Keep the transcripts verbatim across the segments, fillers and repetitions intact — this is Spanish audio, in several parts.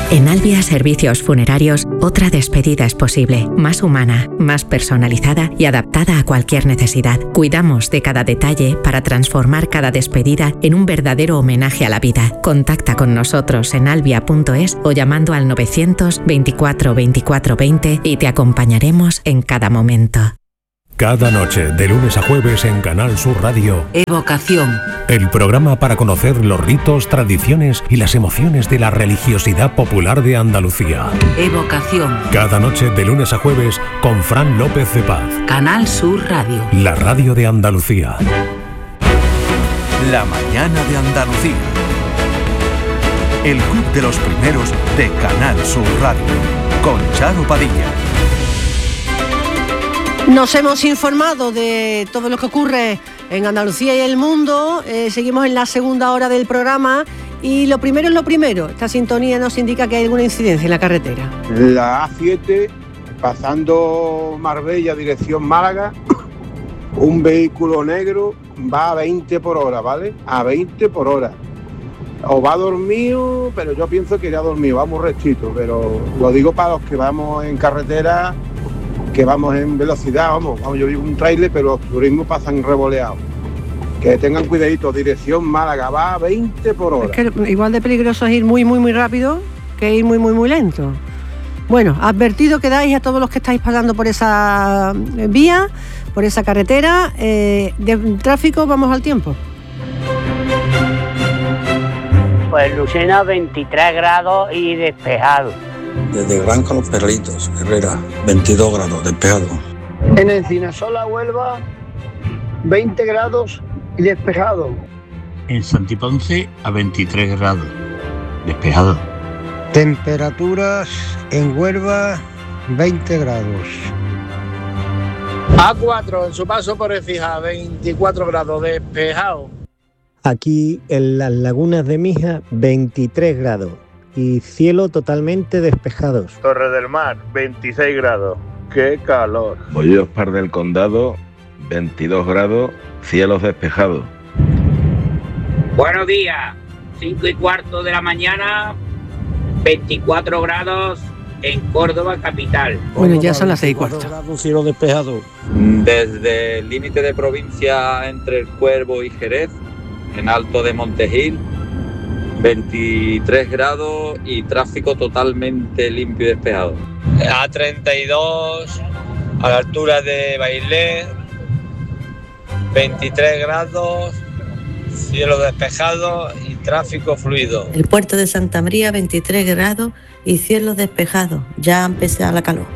En Albia Servicios Funerarios, otra despedida es posible, más humana, más personalizada y adaptada a cualquier necesidad. Cuidamos de cada detalle para transformar cada despedida en un verdadero homenaje a la vida. Contacta con nosotros en albia punto es o llamando al novecientos veinticuatro veinticuatro veinte y te acompañaremos en cada momento. Cada noche, de lunes a jueves en Canal Sur Radio, Evocación. El programa para conocer los ritos, tradiciones y las emociones de la religiosidad popular de Andalucía. Evocación. Cada noche, de lunes a jueves, con Fran López de Paz. Canal Sur Radio. La radio de Andalucía. La mañana de Andalucía. El club de los primeros de Canal Sur Radio. Con Charo Padilla. Nos hemos informado de todo lo que ocurre en Andalucía y el mundo. Eh, seguimos en la segunda hora del programa y lo primero es lo primero. Esta sintonía nos indica que hay alguna incidencia en la carretera. La A siete, pasando Marbella, dirección Málaga, un vehículo negro va a veinte por hora, ¿vale? A veinte por hora. O va dormido, pero yo pienso que ya dormido, vamos rectito, pero lo digo para los que vamos en carretera, que vamos en velocidad, vamos, vamos yo digo un tráiler, pero los turismos pasan revoleados. Que tengan cuidadito, dirección Málaga, va a veinte por hora. Es que igual de peligroso es ir muy, muy, muy rápido que ir muy, muy, muy lento. Bueno, advertido quedáis a todos los que estáis pasando por esa vía, por esa carretera. Eh, de tráfico, vamos al tiempo. Pues Lucena, veintitrés grados y despejado. Desde Granca Los Perlitos, Herrera, veintidós grados, despejado. En Encinasola, Huelva, veinte grados y despejado. En Santiponce, a veintitrés grados, despejado. Temperaturas en Huelva, veinte grados. A cuatro, en su paso por Écija, veinticuatro grados, despejado. Aquí en las lagunas de Mija, veintitrés grados. Y cielo totalmente despejados. Torre del Mar, veintiséis grados. ¡Qué calor! Bollidos Par del Condado, veintidós grados, cielos despejados. Buenos días, cinco y cuarto de la mañana, veinticuatro grados en Córdoba capital. Bueno, ya son las seis y cuarto. Grados, cielo despejado. Desde el límite de provincia entre el Cuervo y Jerez, en Alto de Montejil, veintitrés grados y tráfico totalmente limpio y despejado. A treinta y dos, a la altura de Bailén, veintitrés grados, cielo despejado y tráfico fluido. El puerto de Santa María, veintitrés grados y cielo despejado. Ya ha empezado la calor.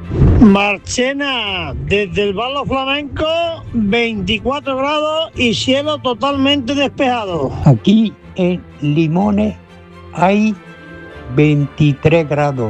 Marchena, desde el Barrio Flamenco, veinticuatro grados y cielo totalmente despejado. Aquí en Limones hay veintitrés grados.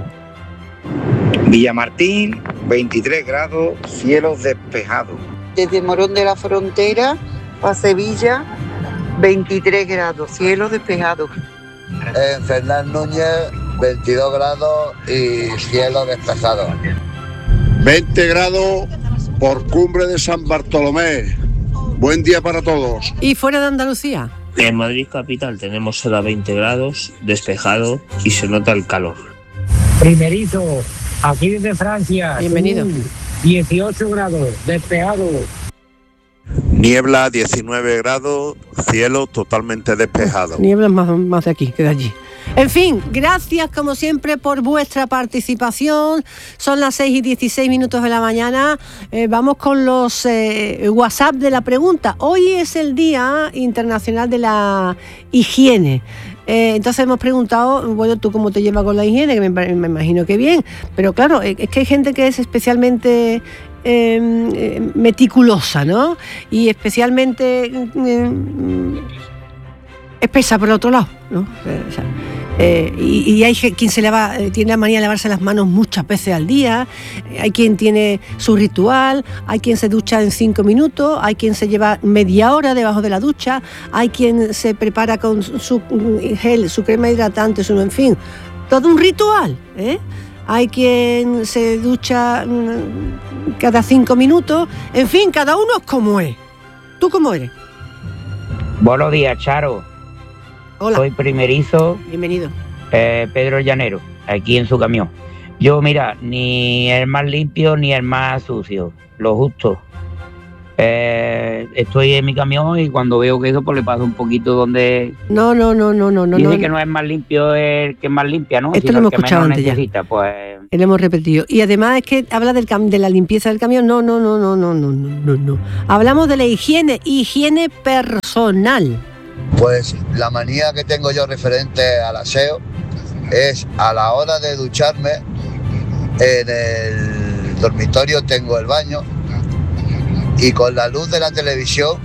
Villamartín, veintitrés grados, cielos despejados. Desde Morón de la Frontera a Sevilla, veintitrés grados, cielos despejados. En Fernán Núñez, veintidós grados y cielo despejado. veinte grados por Cumbre de San Bartolomé. Buen día para todos. ¿Y fuera de Andalucía? En Madrid capital tenemos ahora veinte grados, despejado y se nota el calor. Primerizo, aquí desde Francia. Bienvenido. dieciocho grados, despejado. Niebla, diecinueve grados, cielo totalmente despejado. Niebla más, más de aquí que de allí. En fin, gracias como siempre por vuestra participación. Son las seis y dieciséis minutos de la mañana. Eh, vamos con los eh, WhatsApp de la pregunta. Hoy es el Día Internacional de la Higiene. Eh, entonces hemos preguntado, bueno, ¿tú cómo te llevas con la higiene? Que me, me imagino que bien. Pero claro, es que hay gente que es especialmente eh, meticulosa, ¿no? Y especialmente eh, espesa por el otro lado, ¿no? O sea, Eh, y, y hay quien se lava, tiene la manía de lavarse las manos muchas veces al día, hay quien tiene su ritual, hay quien se ducha en cinco minutos, hay quien se lleva media hora debajo de la ducha, hay quien se prepara con su gel, su crema hidratante, su, en fin, todo un ritual, ¿eh? Hay quien se ducha cada cinco minutos, en fin, cada uno es como es. ¿Tú cómo eres? Buenos días, Charo. Hola. Soy primerizo. Bienvenido. Eh, Pedro Llanero. aquí en su camión. Yo, mira, ni el más limpio ni el más sucio, lo justo. Eh, estoy en mi camión y cuando veo que eso, pues le paso un poquito donde... No, no, no, no, no, no. Dice no, que no es más limpio el que más limpia, ¿no? Esto Sino lo hemos el que escuchado menos antes necesita, ya. pues... Lo hemos repetido. Y además es que habla del cam- de la limpieza del camión. No, no, no, no, no, no, no, no. Hablamos de la higiene, higiene personal. Pues la manía que tengo yo referente al aseo es a la hora de ducharme, en el dormitorio tengo el baño y con la luz de la televisión,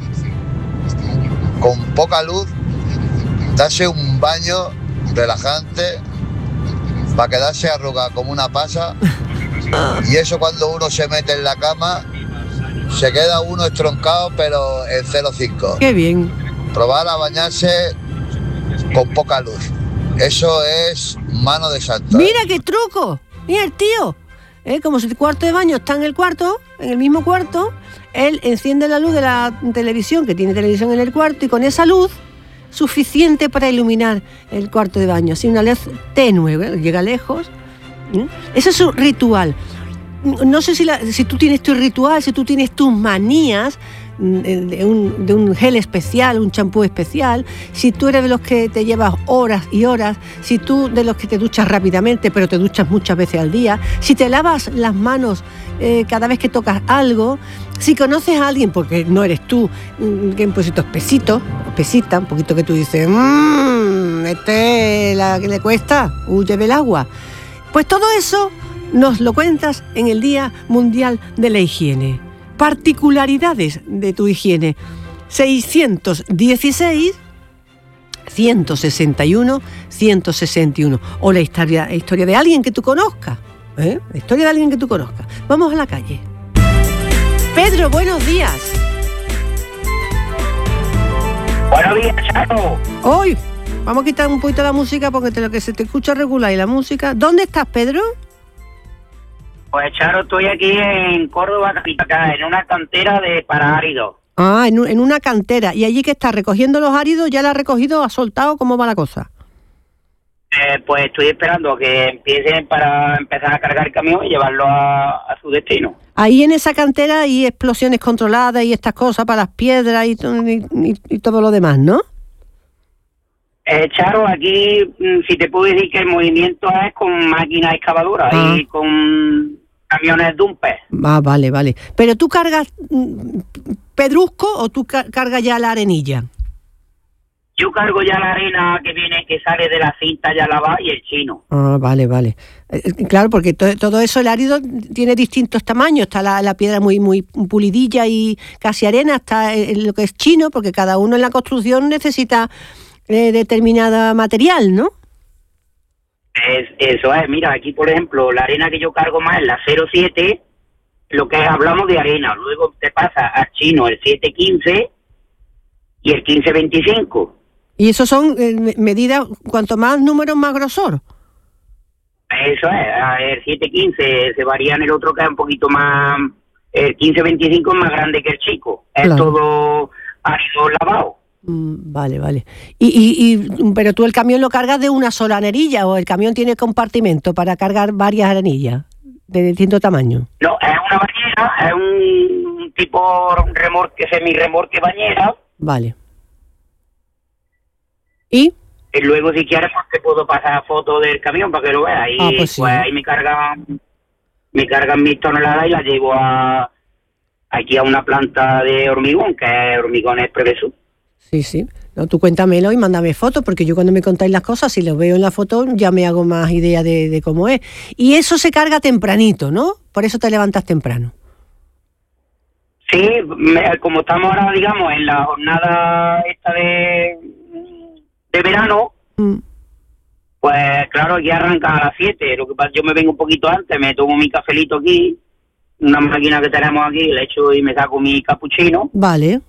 con poca luz, darse un baño relajante para quedarse arrugado como una pasa, y eso cuando uno se mete en la cama se queda uno estroncado pero en cero coma cinco. Qué bien. Probar a bañarse con poca luz, eso es mano de santo. Mira qué truco. Mira el tío. ¿Eh? Como si el cuarto de baño está en el cuarto, en el mismo cuarto, él enciende la luz de la televisión, que tiene televisión en el cuarto, y con esa luz suficiente para iluminar el cuarto de baño. Así una luz tenue, ¿eh? Llega lejos. ¿eh? Ese es su ritual. No sé si, la, si tú tienes tu ritual, si tú tienes tus manías de un, de un gel especial, un champú especial, si tú eres de los que te llevas horas y horas, si tú de los que te duchas rápidamente pero te duchas muchas veces al día, si te lavas las manos eh, cada vez que tocas algo, si conoces a alguien, porque no eres tú, que un poquito espesito, espesita, un poquito que tú dices, mmm, este la que le cuesta, huye del agua. Pues todo eso nos lo cuentas en el Día Mundial de la Higiene. Particularidades de tu higiene. seiscientos dieciséis, ciento sesenta y uno, ciento sesenta y uno. O la historia, la historia de alguien que tú conozcas. ¿eh? La historia de alguien que tú conozcas. Vamos a la calle. Pedro, buenos días. Buenos días, Charo. Hoy vamos a quitar un poquito la música porque te, lo que se te escucha regular y la música. ¿Dónde estás, Pedro? Pues, Charo, estoy aquí en Córdoba, capital, en una cantera de para áridos. Ah, en, un, en una cantera. ¿Y allí que está recogiendo los áridos? ¿Ya la ha recogido, ha soltado? ¿Cómo va la cosa? Eh, pues estoy esperando a que empiecen para empezar a cargar el camión y llevarlo a, a su destino. Ahí en esa cantera hay explosiones controladas y estas cosas para las piedras y, y, y, y todo lo demás, ¿no? Eh, Charo, aquí, si te puedo decir que el movimiento es con máquinas excavadoras ah. y con camiones dumper. Ah, vale, vale. Pero tú cargas pedrusco o tú ca- cargas ya la arenilla. Yo cargo ya la arena que viene, que sale de la cinta ya lavada y el chino. Ah, vale, vale. Eh, claro, porque to- todo eso, el árido tiene distintos tamaños. Está la, la piedra muy muy pulidilla y casi arena, está en lo que es chino, porque cada uno en la construcción necesita eh, determinado material, ¿no? Es, eso es, mira, aquí por ejemplo, la arena que yo cargo más es la cero siete, lo que hablamos de arena. Luego te pasa al chino el siete quince y el quince veinticinco. Y eso son eh, medidas, cuanto más números, más grosor. Eso es, el siete quince se varía en el otro que es un poquito más, el quince veinticinco es más grande que el chico. Es claro. Todo árido lavado. Mm, vale, vale. Y, y, y pero tú el camión lo cargas de una sola arenilla o el camión tiene compartimento para cargar varias arenillas de distinto tamaño. No, es una bañera, es un tipo remorque, semi-remorque bañera. Vale. ¿Y? Y luego si quieres pues te puedo pasar fotos del camión para que lo veas. Y ah, pues, sí. pues ahí me cargan, me cargan mis toneladas y las llevo a aquí a una planta de hormigón, que es hormigón expreso. Sí, sí. No, tú cuéntamelo y mándame fotos, porque yo cuando me contáis las cosas, si lo veo en la foto, ya me hago más idea de, de cómo es. Y eso se carga tempranito, ¿no? Por eso te levantas temprano. Sí, me, como estamos ahora, digamos, en la jornada esta de, de verano, mm. pues claro, ya arranca a las siete. Lo que pasa, yo me vengo un poquito antes, me tomo mi cafelito aquí, una máquina que tenemos aquí, le echo y me saco mi capuchino. Vale.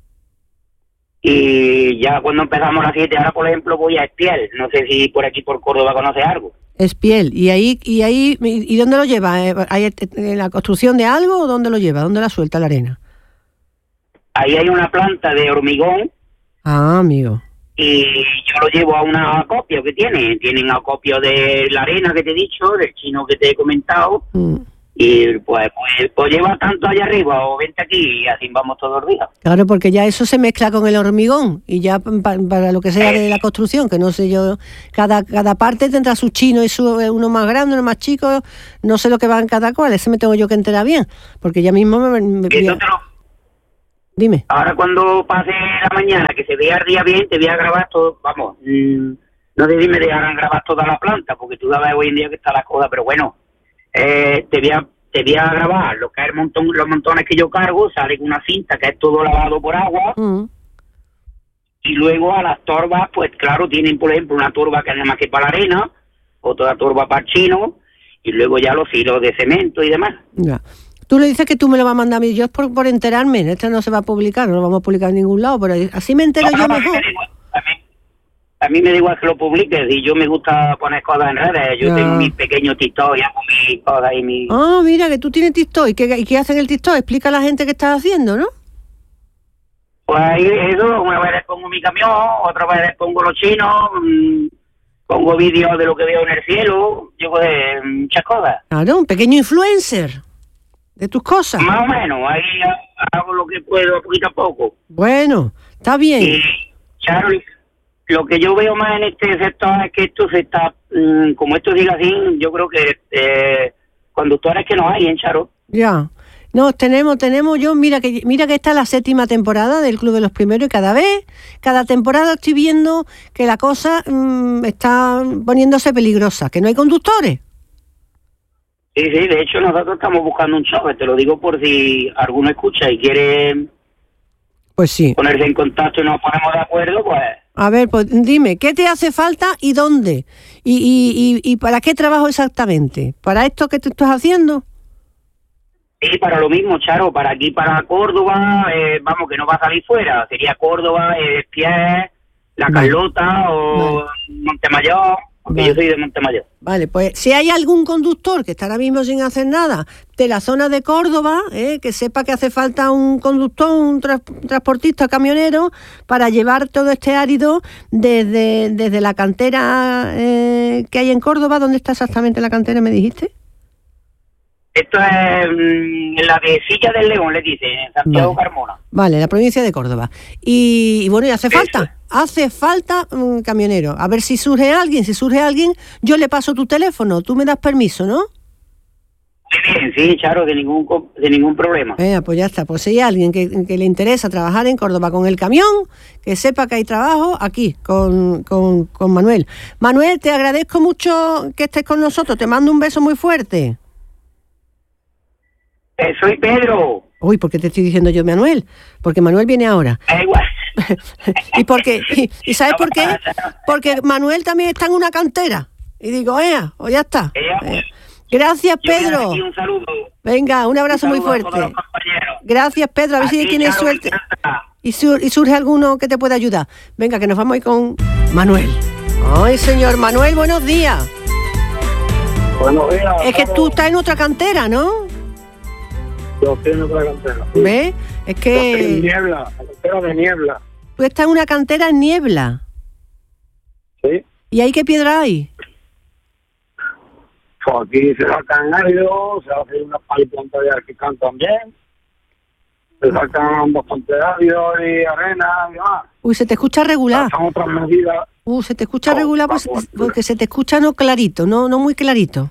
Y ya cuando empezamos a las siete, ahora por ejemplo voy a Espiel, no sé si por aquí por Córdoba conoces algo. Espiel, ¿y ahí y ahí y dónde lo lleva? ¿Hay en la construcción de algo o dónde lo lleva? ¿Dónde la suelta la arena? Ahí hay una planta de hormigón. Ah, amigo. y yo lo llevo a una acopio que tiene. Tienen acopio de la arena que te he dicho, del chino que te he comentado, mm. y pues, pues, pues lleva tanto allá arriba o vente aquí y así vamos todos los días. Claro, porque ya eso se mezcla con el hormigón y ya pa, para lo que sea de la construcción, que no sé yo, cada cada parte tendrá su chino y su uno más grande, uno más chico, no sé lo que va en cada cual, ese me tengo yo que enterar bien, porque ya mismo me... me voy a... Dime. Ahora cuando pase la mañana, que se vea el día bien, te voy a grabar todo, vamos, mmm, no sé si me dejarán grabar toda la planta, porque tú sabes hoy en día que está la cosa, pero bueno, eh, te voy a te voy a grabar lo que es el montón, los montones que yo cargo, sale con una cinta que es todo lavado por agua, mm. y luego a las torbas, pues claro, tienen por ejemplo una torba que es más que para la arena, otra torba para el chino, y luego ya los hilos de cemento y demás. Ya. Tú le dices que tú me lo vas a mandar a mí, yo por, por enterarme, esto no se va a publicar, no lo vamos a publicar en ningún lado, pero así me entero no, yo no, mejor. A mí, a mí me da igual que lo publiques, y yo me gusta poner cosas en redes, yo ya. tengo mis pequeños TikTok, ya con mis cosas y mis... Ah, mira, que tú tienes TikTok, ¿y qué, y qué hacen el TikTok? Explica a la gente qué estás haciendo, ¿no? Pues ahí eso, una vez les pongo mi camión, otra vez les pongo los chinos, mmm, pongo vídeos de lo que veo en el cielo, yo de muchas cosas. Claro, un pequeño influencer de tus cosas. Más o menos, ahí hago lo que puedo, poquito a poco. Bueno, está bien. Y, Charlie, lo que yo veo más en este sector es que esto se está, mmm, como esto sigue así, yo creo que eh, conductores que no hay en Charo. Ya. No, tenemos, tenemos yo, mira que mira que esta es la séptima temporada del Club de los Primeros y cada vez, cada temporada estoy viendo que la cosa mmm, está poniéndose peligrosa, que no hay conductores. Sí, sí, de hecho nosotros estamos buscando un chofer, te lo digo por si alguno escucha y quiere pues sí. ponerse en contacto y nos ponemos de acuerdo, pues... A ver, pues dime, ¿qué te hace falta y dónde? ¿Y, y, y, y para qué trabajo exactamente? ¿Para esto que tú estás haciendo? Sí, para lo mismo, Charo, para aquí, para Córdoba, eh, vamos, que no va a salir fuera, sería Córdoba, eh, Pies, La Carlota vale. o vale. Montemayor... Porque vale. yo soy de Montemayor. Vale, pues si hay algún conductor que está ahora mismo sin hacer nada de la zona de Córdoba, eh, que sepa que hace falta un conductor, un, tra- un transportista camionero para llevar todo este árido desde, desde la cantera eh, que hay en Córdoba. ¿Dónde está exactamente la cantera, me dijiste? Esto es mmm, en la de Silla del León, le dice, en Santiago vale. Carmona. Vale, la provincia de Córdoba. Y, y bueno, y hace Eso. falta, hace falta un camionero. A ver si surge alguien, si surge alguien, yo le paso tu teléfono, tú me das permiso, ¿no? Muy bien, sí, Charo, de ningún de ningún problema. Eh, pues ya está, pues si hay alguien que, que le interesa trabajar en Córdoba con el camión, que sepa que hay trabajo aquí, con, con, con Manuel. Manuel, te agradezco mucho que estés con nosotros, te mando un beso muy fuerte. Eh, soy Pedro. Uy, ¿por qué te estoy diciendo yo Manuel? Porque Manuel viene ahora. Da igual. ¿Y por qué? ¿Y, y sabes no por qué? Porque Manuel también está en una cantera. Y digo, eh, o ya está. Eh, gracias, Pedro. Un saludo. Venga, un abrazo un muy fuerte. Gracias, Pedro. A ver aquí, si tienes suerte. Y, sur, y surge alguno que te pueda ayudar. Venga, que nos vamos a ir con Manuel. Ay, señor Manuel, buenos días. Buenos días. Es que tú estás en otra cantera, ¿no? Yo estoy en otra cantera. ¿Ves? Es que... En Niebla, la cantera de Niebla. Tú estás en una cantera en Niebla. Sí. ¿Y ahí qué piedra hay? Pues aquí se sacan áridos, se hace una paliplantas de arquicán también. Se sacan bastante áridos y arena y demás. Uy, se te escucha regular. Son otras medidas. Uh, se te escucha no, regular pues, porque se te escucha no clarito, no, no muy clarito.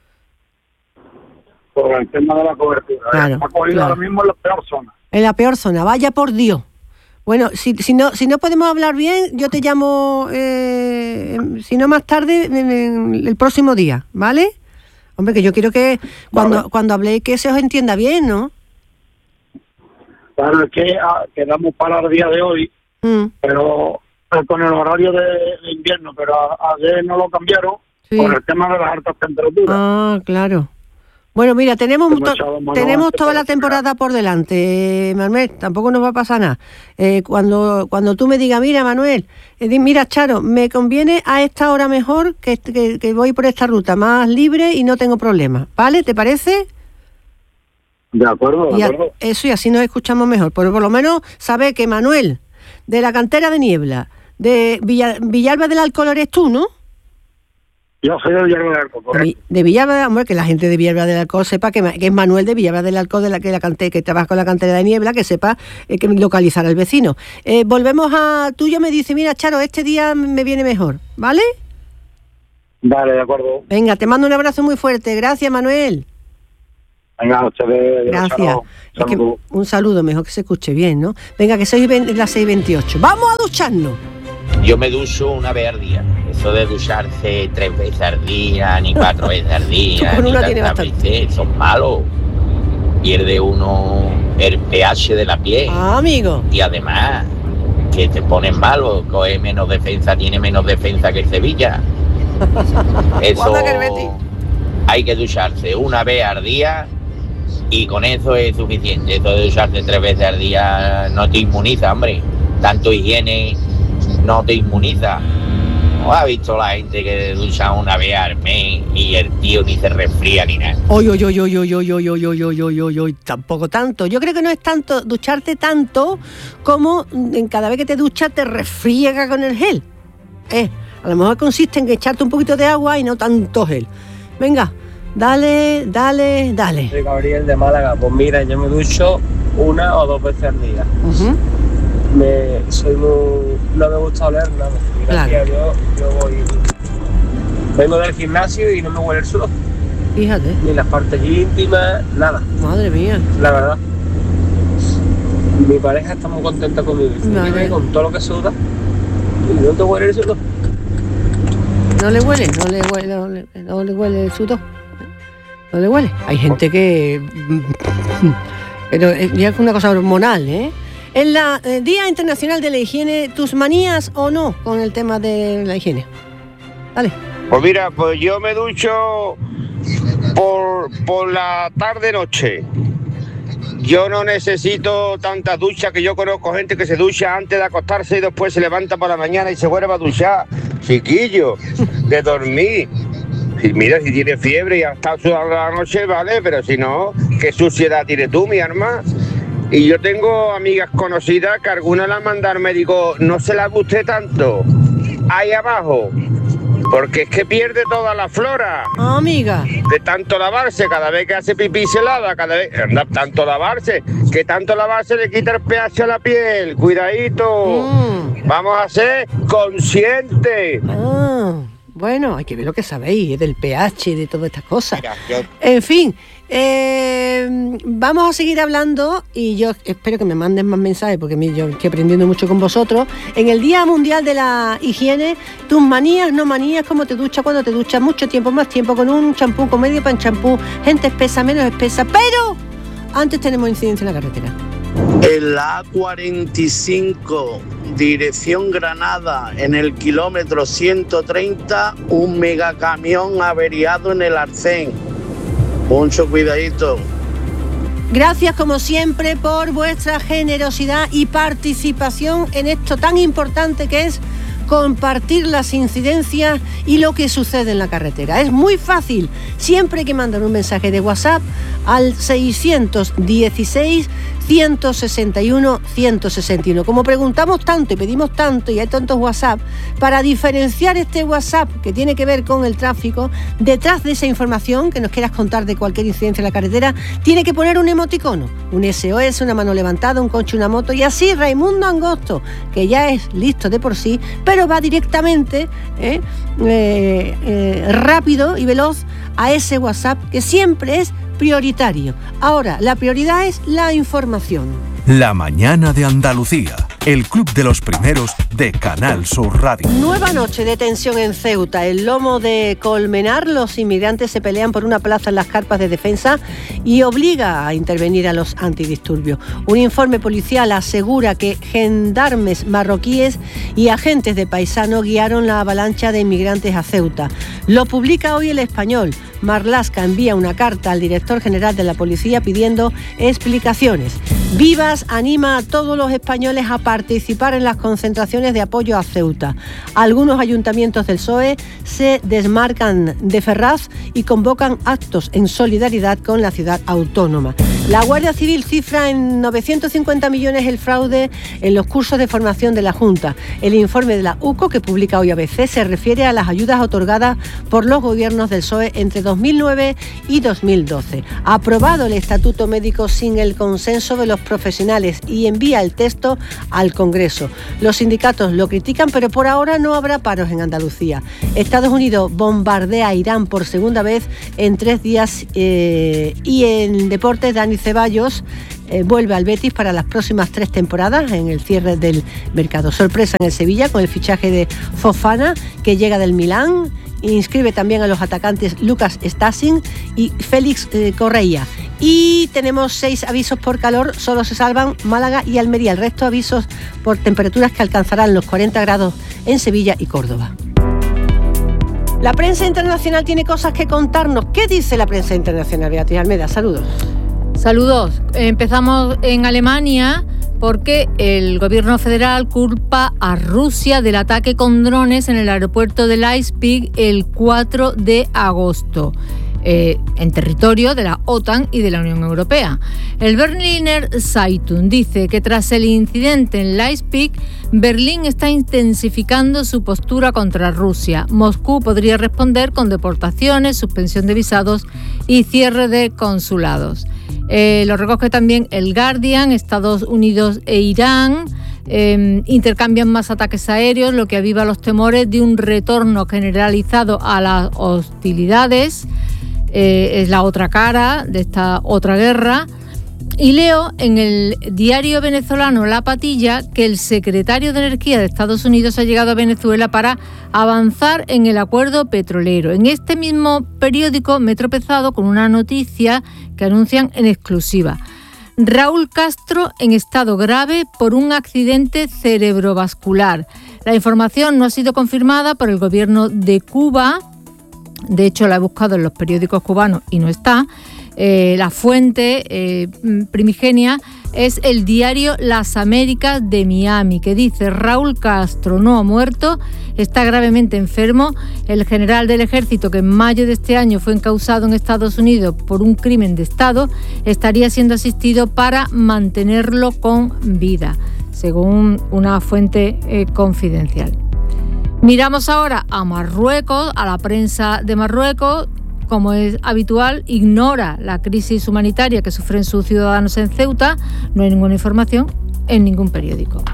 Por el tema de la cobertura. Claro, ha cogido claro. ahora mismo en la peor zona. En la peor zona, vaya por Dios. Bueno, si, si no si no podemos hablar bien, yo te llamo, eh, si no más tarde, en, en el próximo día, ¿vale? Hombre, que yo quiero que cuando vale. cuando habléis que se os entienda bien, ¿no? Claro, es que ah, quedamos para el día de hoy, mm. pero con el horario de, de invierno, pero a, ayer no lo cambiaron sí. por el tema de las altas temperaturas. Ah, claro. Bueno, mira, tenemos to- tenemos toda la temporada por delante, Manuel, tampoco nos va a pasar nada. Eh, cuando cuando tú me digas, mira, Manuel, eh, mira, Charo, me conviene a esta hora mejor que, que, que voy por esta ruta, más libre y no tengo problemas, ¿vale? ¿Te parece? De acuerdo, de y a, acuerdo. Eso, y así nos escuchamos mejor. Pero por lo menos saber que Manuel, de la cantera de Niebla, De Villa, Villalba del Alcor eres tú, ¿no? Yo soy de Villalba del Alcor, correcto. De Villalba del Alcor, que la gente de Villalba del Alcor sepa que, que es Manuel de Villalba del Alcor, de la que la cante, que trabaja con la cantera de niebla, que sepa eh, que localizar al vecino. Eh, volvemos a tuyo, me dice, mira, Charo, este día me viene mejor, ¿vale? Vale, de acuerdo. Venga, te mando un abrazo muy fuerte. Gracias, Manuel. Venga, ustedes. Gracias. Es que, un saludo, mejor que se escuche bien, ¿no? Venga, que soy las seis veintiocho. ¡Vamos a ducharnos! Yo me ducho una vez al día. Eso de ducharse tres veces al día, ni cuatro veces al día, ni tantas veces, eso es malo. Pierde uno el pH de la piel. Ah, amigo. Y además, que te pones malo, coge menos defensa, tiene menos defensa que el Sevilla. Eso hay que ducharse una vez al día y con eso es suficiente. Eso de ducharse tres veces al día no te inmuniza, hombre. Tanto higiene no te inmuniza. ¿No has visto la gente que ducha una vez al mes y el tío ni se resfría ni nada? Oy, oy, oy, oy, oy, oy, oy, oy, oy, oy, oy, oy, oy, tampoco tanto. Yo creo que no es tanto ducharte tanto como en cada vez que te duchas te resfriega con el gel. Eh, a lo mejor consiste en que echarte un poquito de agua y no tanto gel. Venga, dale, dale, dale. Soy Gabriel de Málaga. Pues mira, yo me ducho una o dos veces al día. Uh-huh. Me, soy muy, no me gusta oler nada. Gracias claro. a Dios, yo voy, vengo del gimnasio y no me huele el sudor. Fíjate. Ni las partes íntimas, nada. Madre mía. La verdad. Mi pareja está muy contenta conmigo. Vale. Con todo lo que suda. ¿Y no te huele el sudor? No le huele, no le huele, no le, no le huele el sudor. No le huele. Hay gente que... Pero ya es una cosa hormonal, ¿eh? En la eh, Día Internacional de la Higiene, ¿tus manías o no con el tema de la higiene? Dale. Pues mira, pues yo me ducho por, por la tarde-noche. Yo no necesito tantas duchas, que yo conozco gente que se ducha antes de acostarse y después se levanta por la mañana y se vuelve a duchar. Chiquillo, de dormir. Y mira, si tiene fiebre y ha estado sudando la noche, vale, pero si no, ¿qué suciedad tienes tú, mi arma? Y yo tengo amigas conocidas que algunas la mandan al médico, no se la guste tanto, ahí abajo, porque es que pierde toda la flora. Oh, amiga. De tanto lavarse, cada vez que hace pipí se lava, cada vez, anda, tanto lavarse, que tanto lavarse le quita el pH a la piel, cuidadito, mm. Vamos a ser conscientes. Ah, bueno, hay que ver lo que sabéis, del pH y de todas estas cosas. Mira, yo... En fin... Eh, vamos a seguir hablando y yo espero que me manden más mensajes porque yo estoy aprendiendo mucho con vosotros. En el Día Mundial de la Higiene, tus manías, no manías, cómo te duchas, cuando te duchas, mucho tiempo, más tiempo, con un champú, con medio pan champú, gente espesa, menos espesa, pero antes tenemos incidencia en la carretera. En la A cuarenta y cinco, dirección Granada, en el kilómetro ciento treinta, un megacamión averiado en el arcén. Mucho cuidadito. Gracias como siempre por vuestra generosidad y participación en esto tan importante que es compartir las incidencias y lo que sucede en la carretera. Es muy fácil, siempre hay que mandar un mensaje de WhatsApp al seiscientos dieciséis, ciento sesenta y uno, ciento sesenta y uno. Como preguntamos tanto y pedimos tanto y hay tantos WhatsApp, para diferenciar este WhatsApp que tiene que ver con el tráfico, detrás de esa información que nos quieras contar de cualquier incidencia en la carretera, tiene que poner un emoticono, un S O S, una mano levantada, un coche, una moto, y así Raimundo Angosto, que ya es listo de por sí, pero va directamente eh, eh, eh, rápido y veloz a ese WhatsApp que siempre es prioritario. Ahora, la prioridad es la información. La mañana de Andalucía, el club de los primeros de Canal Sur Radio. Nueva noche de tensión en Ceuta. El lomo de Colmenar, los inmigrantes se pelean por una plaza en las carpas de defensa y obliga a intervenir a los antidisturbios. Un informe policial asegura que gendarmes marroquíes y agentes de paisano guiaron la avalancha de inmigrantes a Ceuta. Lo publica hoy El Español. Marlaska envía una carta al director general de la policía pidiendo explicaciones. Vivas anima a todos los españoles a participar en las concentraciones de apoyo a Ceuta. Algunos ayuntamientos del P S O E se desmarcan de Ferraz y convocan actos en solidaridad con la ciudad autónoma. La Guardia Civil cifra en novecientos cincuenta millones el fraude en los cursos de formación de la Junta. El informe de la U C O que publica hoy A B C se refiere a las ayudas otorgadas por los gobiernos del P S O E entre dos mil nueve y dos mil doce. Ha aprobado el Estatuto Médico sin el consenso de los profesionales y envía el texto al Congreso. Los sindicatos lo critican, pero por ahora no habrá paros en Andalucía. Estados Unidos bombardea a Irán por segunda vez en tres días eh, y en deportes Dani Ceballos eh, vuelve al Betis para las próximas tres temporadas en el cierre del mercado. Sorpresa en el Sevilla con el fichaje de Fofana, que llega del Milán. Inscribe también a los atacantes Lucas Stasin y Félix eh, Correia. Y tenemos seis avisos por calor, solo se salvan Málaga y Almería. El resto avisos por temperaturas que alcanzarán los cuarenta grados en Sevilla y Córdoba. La prensa internacional tiene cosas que contarnos. ¿Qué dice la prensa internacional, Beatriz Almeda? Saludos. Saludos. Empezamos en Alemania porque el gobierno federal culpa a Rusia del ataque con drones en el aeropuerto de Leipzig el cuatro de agosto. Eh, en territorio de la OTAN y de la Unión Europea. El Berliner Zeitung dice que tras el incidente en Leipzig, Berlín está intensificando su postura contra Rusia. Moscú podría responder con deportaciones, suspensión de visados y cierre de consulados. Eh, lo recoge también el Guardian. Estados Unidos e Irán eh, intercambian más ataques aéreos, lo que aviva los temores de un retorno generalizado a las hostilidades. Eh, es la otra cara de esta otra guerra. Y leo en el diario venezolano La Patilla que el secretario de Energía de Estados Unidos ha llegado a Venezuela para avanzar en el acuerdo petrolero. En este mismo periódico me he tropezado con una noticia que anuncian en exclusiva. Raúl Castro en estado grave por un accidente cerebrovascular. La información no ha sido confirmada por el gobierno de Cuba. De hecho, la he buscado en los periódicos cubanos y no está. Eh, la fuente eh, primigenia es el diario Las Américas de Miami, que dice: Raúl Castro no ha muerto, está gravemente enfermo. El general del ejército, que en mayo de este año fue encausado en Estados Unidos por un crimen de Estado, estaría siendo asistido para mantenerlo con vida, según una fuente eh, confidencial. Miramos ahora a Marruecos, a la prensa de Marruecos. Como es habitual, ignora la crisis humanitaria que sufren sus ciudadanos en Ceuta. No hay ninguna información en ningún periódico.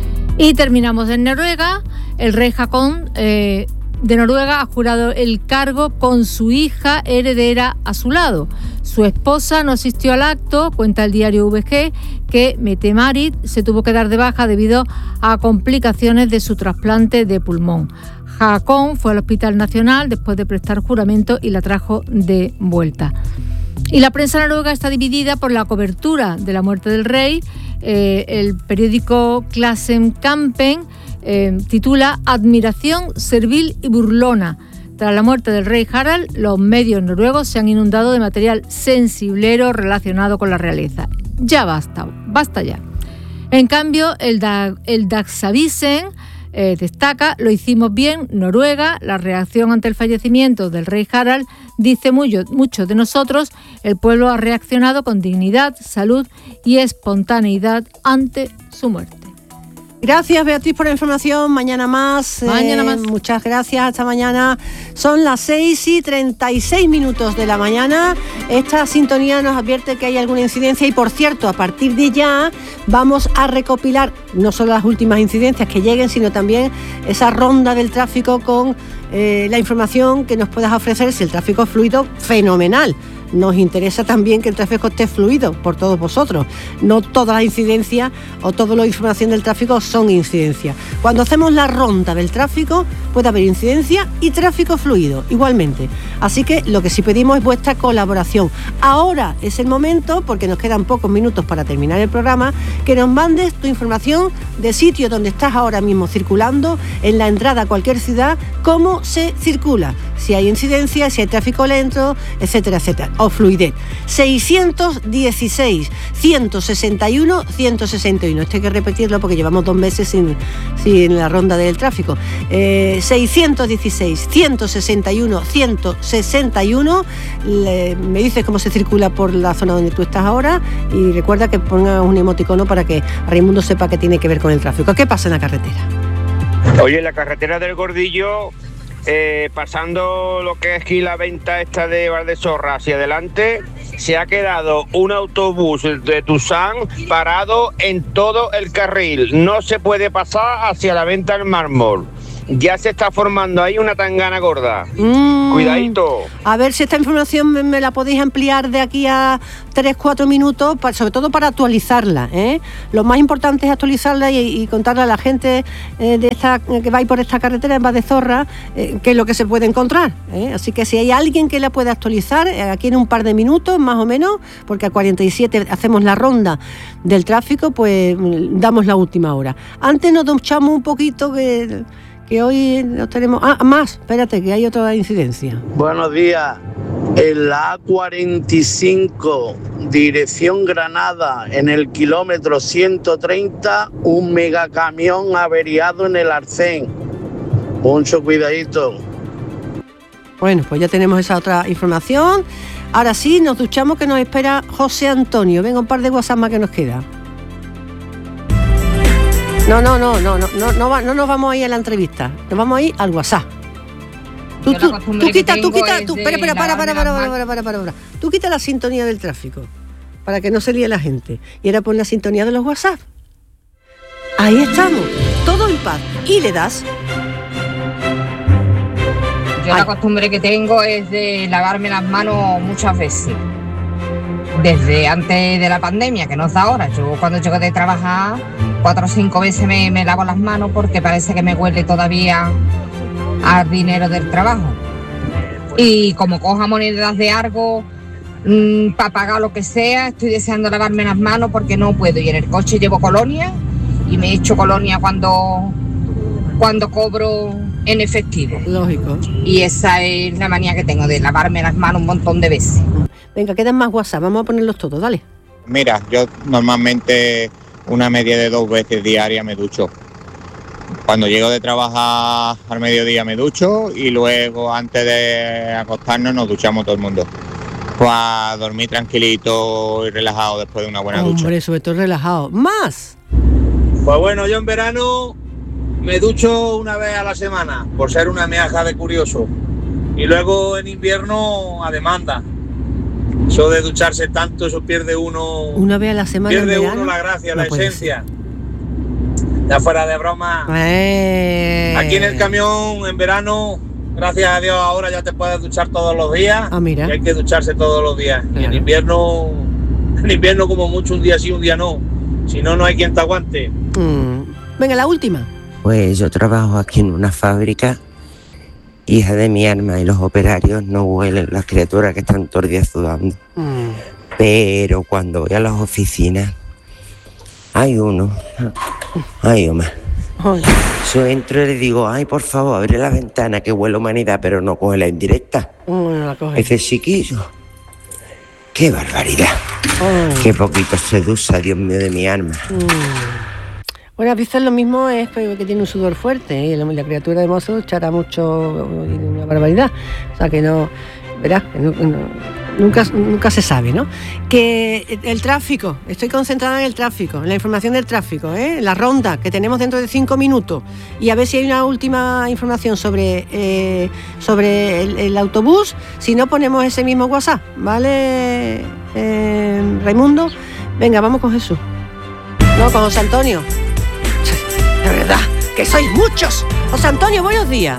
Y terminamos en Noruega. El rey Haakon eh, de Noruega ha jurado el cargo con su hija heredera a su lado. Su esposa no asistió al acto, cuenta el diario V G, que Mette-Marit se tuvo que dar de baja debido a complicaciones de su trasplante de pulmón. Haakon fue al Hospital Nacional después de prestar juramento y la trajo de vuelta. Y la prensa noruega está dividida por la cobertura de la muerte del rey. Eh, el periódico Klassekampen eh, titula Admiración servil y burlona. Tras la muerte del rey Harald, los medios noruegos se han inundado de material sensiblero relacionado con la realeza. Ya basta, basta ya. En cambio, el, da, el Dagsavisen Eh, destaca: lo hicimos bien, Noruega, la reacción ante el fallecimiento del rey Harald dice mucho, mucho de nosotros. El pueblo ha reaccionado con dignidad, salud y espontaneidad ante su muerte. Gracias, Beatriz, por la información. Mañana más. Mañana eh, más. Muchas gracias. Hasta mañana. Son las seis y treinta y seis minutos de la mañana. Esta sintonía nos advierte que hay alguna incidencia y, por cierto, a partir de ya vamos a recopilar no solo las últimas incidencias que lleguen, sino también esa ronda del tráfico con eh, la información que nos puedas ofrecer. Si el tráfico es fluido, fenomenal. Nos interesa también que el tráfico esté fluido por todos vosotros. No todas las incidencias o toda la información del tráfico son incidencias. Cuando hacemos la ronda del tráfico puede haber incidencia y tráfico fluido igualmente. Así que lo que sí pedimos es vuestra colaboración. Ahora es el momento, porque nos quedan pocos minutos para terminar el programa, que nos mandes tu información de sitio donde estás ahora mismo circulando, en la entrada a cualquier ciudad, cómo se circula, si hay incidencia, si hay tráfico lento, etcétera, etcétera. o Fluidet. seiscientos dieciséis, ciento sesenta y uno, ciento sesenta y uno. Esto hay que repetirlo porque llevamos dos meses sin, sin la ronda del tráfico. Eh, seiscientos dieciséis, ciento sesenta y uno, ciento sesenta y uno. Le, me dices cómo se circula por la zona donde tú estás ahora y recuerda que ponga un emoticono para que Raimundo sepa que tiene que ver con el tráfico. ¿Qué pasa en la carretera? Oye, la carretera del Gordillo, eh, pasando lo que es aquí la venta esta de Valdesorra hacia adelante, se ha quedado un autobús de Tusán parado en todo el carril. No se puede pasar hacia la venta del mármol. Ya se está formando ahí una tangana gorda. Mm. Cuidadito. A ver si esta información me, me la podéis ampliar de aquí a tres, cuatro minutos, para, sobre todo para actualizarla, ¿eh? Lo más importante es actualizarla y, y contarle a la gente eh, de esta que va a ir por esta carretera en Valdesorra eh, qué es lo que se puede encontrar, ¿eh? Así que si hay alguien que la pueda actualizar, eh, aquí en un par de minutos más o menos, porque a cuarenta y siete hacemos la ronda del tráfico, pues damos la última hora. Antes nos duchamos un poquito que... que hoy no tenemos... Ah, más, espérate, que hay otra incidencia. Buenos días. En la A cuarenta y cinco, dirección Granada, en el kilómetro ciento treinta, un megacamión averiado en el arcén. Mucho cuidadito. Bueno, pues ya tenemos esa otra información. Ahora sí, nos duchamos, que nos espera José Antonio. Venga, un par de WhatsApp más que nos queda. No, no, no, no, no, no, no, no nos vamos a ir a la entrevista, nos vamos a ir al WhatsApp. Tú, tú, tú quita, tú quita, tú, espera, espera, para, para, para, para, para, para, para, para. Tú quita la sintonía del tráfico, para que no se líe la gente. Y ahora pon la sintonía de los WhatsApp. Ahí estamos, todo en paz. Y le das. Yo Ay. La costumbre que tengo es de lavarme las manos muchas veces. Desde antes de la pandemia, que no es de ahora. Yo cuando llego de trabajar, cuatro o cinco veces me, me lavo las manos porque parece que me huele todavía al dinero del trabajo. Y como coja monedas de algo, mmm, para pagar lo que sea, estoy deseando lavarme las manos porque no puedo. Y en el coche llevo colonia y me echo colonia cuando, cuando cobro en efectivo. Lógico. Y esa es la manía que tengo, de lavarme las manos un montón de veces. Venga, quedan más WhatsApp, vamos a ponerlos todos, dale. Mira, yo normalmente una media de dos veces diarias me ducho. Cuando llego de trabajar al mediodía me ducho y luego antes de acostarnos nos duchamos todo el mundo. Para dormir tranquilito y relajado después de una buena ducha. Hombre, sobre todo relajado. ¡Más! Pues bueno, yo en verano me ducho una vez a la semana, por ser una meaja de curioso. Y luego en invierno a demanda. Eso de ducharse tanto, eso pierde uno... Una vez a la semana. Pierde uno la gracia, no la esencia. Ya fuera de broma. Eh... Aquí en el camión, en verano, gracias a Dios, ahora ya te puedes duchar todos los días. Ah, mira. Y hay que ducharse todos los días. Claro. Y en invierno, en invierno como mucho un día sí, un día no. Si no, no hay quien te aguante. Mm. Venga, la última. Pues yo trabajo aquí en una fábrica, hija de mi alma, y los operarios no huelen las criaturas que están todos los días sudando. Mm. Pero cuando voy a las oficinas, hay uno, hay uno. Yo entro y le digo, ay, por favor, abre la ventana que huele humanidad, pero no coge la indirecta. Mm, la coge. Ese chiquillo. ¡Qué barbaridad! Oh. ¡Qué poquito seduce, Dios mío de mi alma! Mm. Bueno, a veces lo mismo es que tiene un sudor fuerte, ¿eh? La criatura de mozo echará mucho y una barbaridad. O sea que no, verás, que no, no, nunca, nunca se sabe, ¿no? Que el tráfico, estoy concentrada en el tráfico, en la información del tráfico, ¿eh? La ronda que tenemos dentro de cinco minutos. Y a ver si hay una última información sobre, eh, sobre el, el autobús. Si no, ponemos ese mismo WhatsApp, ¿vale, eh, Raimundo? Venga, vamos con Jesús. No, con José Antonio. De verdad, que sois muchos. José Antonio, buenos días.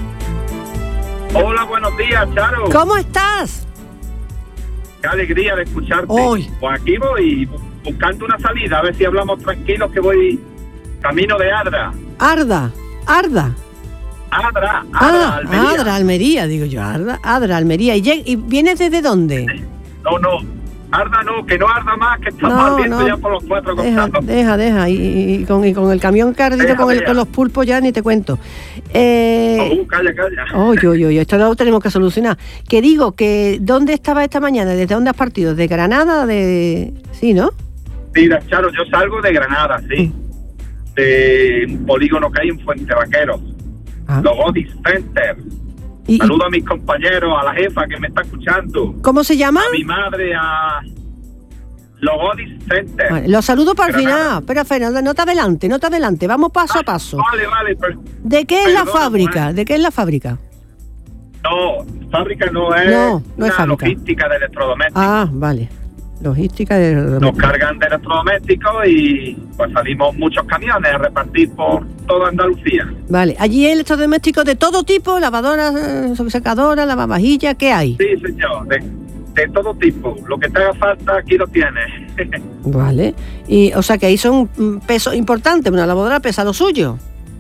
Hola, buenos días, Charo. ¿Cómo estás? Qué alegría de escucharte. Hoy. Pues aquí voy buscando una salida, a ver si hablamos tranquilos, que voy camino de Adra. Arda, Arda. Adra, Adra, ah, Almería. Adra, Almería, digo yo, Adra, Adra, Almería. ¿Y, lleg- y vienes desde dónde? No, no, Arda no, que no arda más, que estamos No, ardiendo no. ya por los cuatro Deja, costados. deja, deja. Y, y- y con, y con el camión que ha ardido Deja, con, el- deja. con los pulpos ya ni te cuento. Eh, Uh, calla, calla. Oye, oye, oye, esto lo tenemos que solucionar. Que digo, que ¿dónde estaba esta mañana? ¿Desde dónde has partido? ¿De Granada? De Sí, ¿no? Mira, Charo, yo salgo de Granada, sí. De un polígono que hay en Fuente Vaquero. Ah. Logodis Center. Y- y- Saludo a mis compañeros, a la jefa que me está escuchando. ¿Cómo se llama? A mi madre, a Logodis Center. Vale, los saludo para el Granada. final. Espera, Fernanda, no te adelante, no te adelante. Vamos paso a paso. Vale, vale, pero ¿De qué es la perdona, fábrica? ¿De qué es la fábrica? no, fábrica no es No, no es una fábrica. logística de electrodomésticos. Ah, vale. Logística de... Nos cargan de electrodomésticos y pues salimos muchos camiones a repartir por toda Andalucía. Vale, allí hay electrodomésticos de todo tipo, lavadoras, eh, secadoras, lavavajillas, ¿qué hay? Sí, señor, de, de todo tipo. Lo que te haga falta, aquí lo tienes. Vale, y o sea que ahí son mm, pesos importantes, una lavadora pesa lo suyo.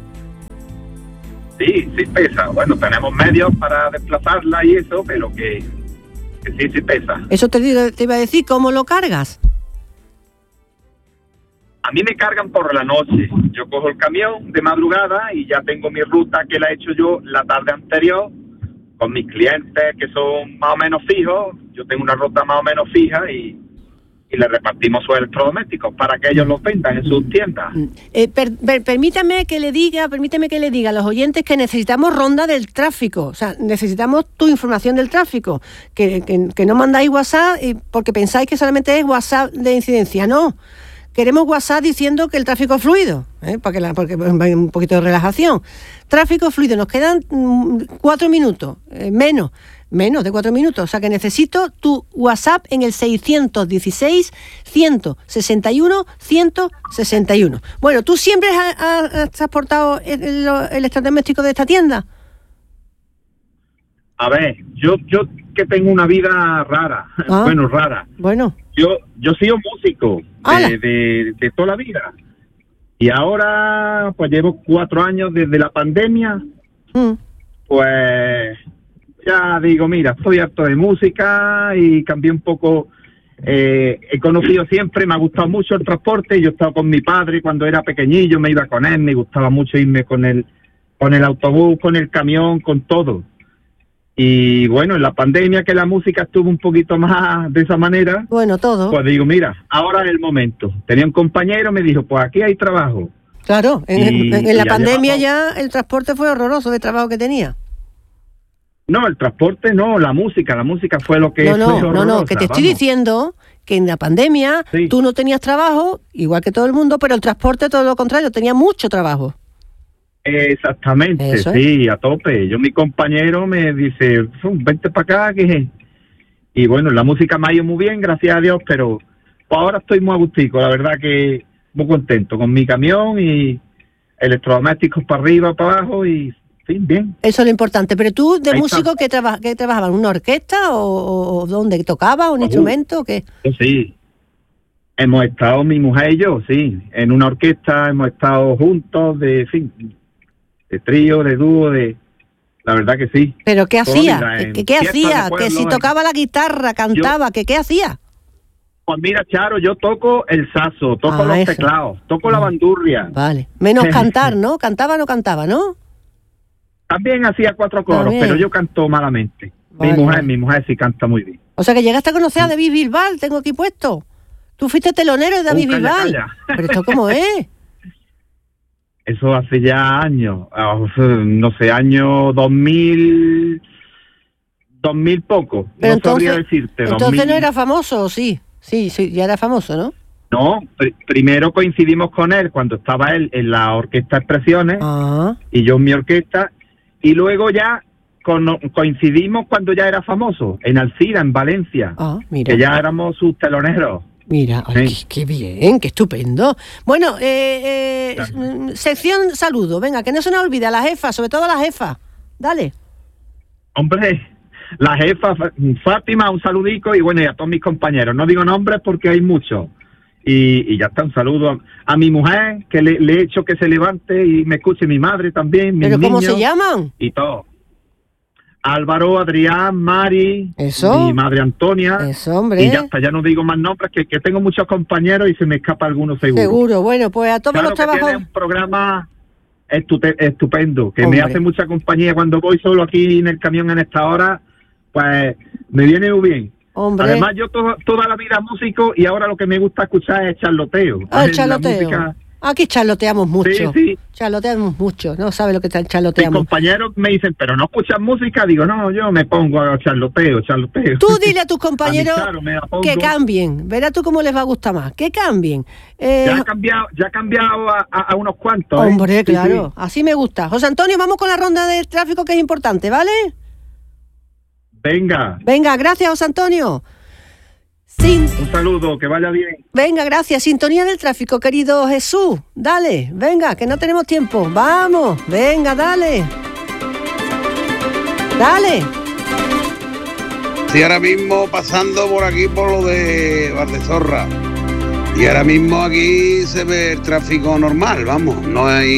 Sí, sí pesa. Bueno, tenemos medios para desplazarla y eso, pero que, que sí, sí pesa. Eso te, digo- te iba a decir, ¿cómo lo cargas? A mí me cargan por la noche. Yo cojo el camión de madrugada y ya tengo mi ruta que la he hecho yo la tarde anterior con mis clientes que son más o menos fijos. Yo tengo una ruta más o menos fija y, y le repartimos sus electrodomésticos para que ellos los vendan en sus tiendas. Eh, per- per- permítame que le diga, permítame que le diga a los oyentes que necesitamos ronda del tráfico, o sea, necesitamos tu información del tráfico, que, que, que no mandáis WhatsApp y porque pensáis que solamente es WhatsApp de incidencia, no. Queremos WhatsApp diciendo que el tráfico es fluido, ¿eh? para que la, porque hay un poquito de relajación. Tráfico fluido, nos quedan mm, cuatro minutos, eh, menos, menos de cuatro minutos. O sea que necesito tu WhatsApp en el seiscientos dieciséis, ciento sesenta y uno, ciento sesenta y uno. Bueno, ¿tú siempre has, has- has transportado el, el, el electrodoméstico de esta tienda? A ver, yo yo que tengo una vida rara, Ah. bueno, rara. Bueno. Yo yo he sido músico ¡Hala! de, de, de toda la vida. Y ahora, pues llevo cuatro años desde la pandemia. Mm. Pues ya digo, mira, estoy harto de música y cambié un poco. Eh, he conocido siempre, me ha gustado mucho el transporte. Yo he estado con mi padre cuando era pequeñillo, me iba con él, me gustaba mucho irme con el, con el autobús, con el camión, con todo. Y bueno, en la pandemia que la música estuvo un poquito más de esa manera, Bueno, todo. pues digo, mira, ahora es el momento. Tenía un compañero, me dijo, pues aquí hay trabajo. Claro, en, Y- en- en la y ya pandemia llevamos- ya el transporte fue horroroso de trabajo que tenía. No, el transporte no, la música, la música fue lo que No, fue no, no, no, horrorosa, que te estoy vamos. diciendo que en la pandemia tú no tenías trabajo, igual que todo el mundo, pero el transporte todo lo contrario, tenía mucho trabajo. Exactamente, Eso es. sí, a tope. Yo, mi compañero me dice, "Fum, vente para acá, que..." Y bueno, la música me ha ido muy bien, gracias a Dios, pero pues ahora estoy muy agustico, la verdad que muy contento con mi camión y electrodomésticos para arriba, para abajo y, en fin, bien. Eso es lo importante. Pero tú, de Ahí músico, está. ¿qué, traba, qué trabajabas? ¿Una orquesta o, o- o dónde tocabas? ¿Un Uh. instrumento? o ¿Qué? Pues sí, hemos estado, mi mujer y yo, sí, en una orquesta, hemos estado juntos, de, en fin, de trío, de dúo, de... La verdad que sí. ¿Pero qué Toda hacía? vida, ¿Qué, en qué, qué fiestas de hacía? pueblo, Que si en- tocaba la guitarra, cantaba, ¿qué, qué hacía? Pues mira, Charo, yo toco el saxo, toco Ah, los eso. teclados, toco la bandurria. Vale. Menos cantar, ¿no? Cantaba o no cantaba, ¿no? También hacía cuatro coros, También. pero yo canto malamente. Vale, mi mujer, vale. mi mujer sí canta muy bien. O sea que llegaste a conocer a David Bilbao, tengo aquí puesto. Tú fuiste telonero de David Uh, calla, Bilbao. calla. Pero esto cómo es. Eso hace ya años, ah, no sé, año dos mil, dos mil poco, Pero no sabría entonces, decirte. entonces dos mil. no era famoso, ¿o sí? Sí, sí, ya era famoso, ¿no? No, pr- primero coincidimos con él cuando estaba él en la Orquesta Expresiones Ah. y yo en mi orquesta, y luego ya con- coincidimos cuando ya era famoso, en Alcira, en Valencia, Ah, mira. que ya éramos sus teloneros. Mira, ay, qué, qué bien, qué estupendo. Bueno, eh, eh, mm, sección saludo, venga, que no se nos olvide a la jefa, sobre todo a la jefa. Dale. Hombre, la jefa Fa- Fátima, un saludico, y bueno, y a todos mis compañeros. No digo nombres porque hay muchos. Y, y ya está, un saludo a, a mi mujer, que le, le he hecho que se levante y me escuche mi madre también, mis ¿Pero cómo se niños llaman? y todo. Álvaro, Adrián, Mari, Eso. mi madre Antonia. Eso, hombre. Y ya está, ya no digo más nombres, que, que tengo muchos compañeros y se me escapa alguno seguro. Seguro, bueno, pues a todos Claro los que tiene trabajadores. un programa estute- estupendo, que Hombre. me hace mucha compañía cuando voy solo aquí en el camión en esta hora, pues me viene muy bien. Hombre. Además, yo to- toda la vida músico y ahora lo que me gusta escuchar es charloteo. Ah, el La charloteo. música- Aquí charloteamos mucho. Sí, sí. Charloteamos mucho. No sabe lo que tal Mis charloteamos. compañeros me dicen, pero no escuchas música. Digo, no, yo me pongo a charloteo, charloteo. Tú dile a tus compañeros A mí, claro, me la pongo. que cambien. Verás tú cómo les va a gustar más. Que cambien. Eh, Ya ha cambiado, ya ha cambiado a, a- a unos cuantos. ¿eh? hombre, Sí, claro. sí. Así me gusta. José Antonio, vamos con la ronda de tráfico que es importante, ¿vale? Venga, Venga, gracias, José Antonio. Sin... un saludo, que vaya bien. Venga, gracias. Sintonía del tráfico, querido Jesús. Dale, venga, que no tenemos tiempo. Vamos, venga, dale. Dale. Estoy ahora mismo pasando por aquí por lo de Valdezorra. Y ahora mismo aquí se ve el tráfico normal, vamos, no hay